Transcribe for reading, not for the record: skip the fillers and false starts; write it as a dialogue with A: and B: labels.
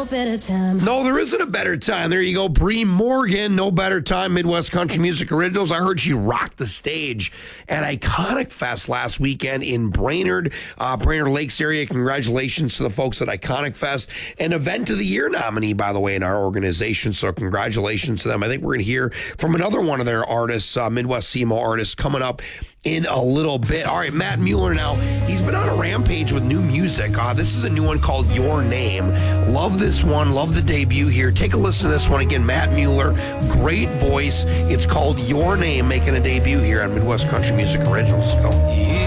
A: no better time.
B: No, there isn't a better time. There you go. Bree Morgan, No Better Time, Midwest Country Music Originals. I heard she rocked the stage at Iconic Fest last weekend in Brainerd, Brainerd Lakes area. Congratulations to the folks at Iconic Fest. An Event of the Year nominee, by the way, in our organization. So congratulations to them. I think we're going to hear from another one of their artists, Midwest CMO artists, coming up in a little bit. All right, Matt Mueller now. He's been on a rampage with new music. This is a new one called Your Name. Love this one. Love the debut here. Take a listen to this one again. Matt Mueller, great voice. It's called Your Name, making a debut here on Midwest Country Music Originals. Go.